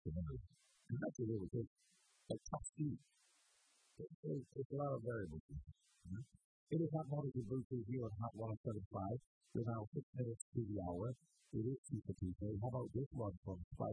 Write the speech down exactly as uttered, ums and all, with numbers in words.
scenario. And that's a really good, a tough feat. It's, it's, it's a lot of variables. Mm-hmm. It is Hot Mornings with Bruce Lee here on Hot one oh seven point five. We're now six minutes to the hour. It is Chief of Tuesday. How about this one from Spider?